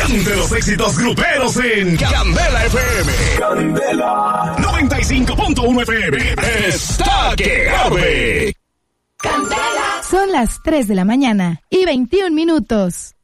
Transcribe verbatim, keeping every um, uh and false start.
Siente los éxitos gruperos en Candela F M. Candela noventa y cinco punto uno F M. Está que arde. Son las tres de la mañana y veintiún minutos.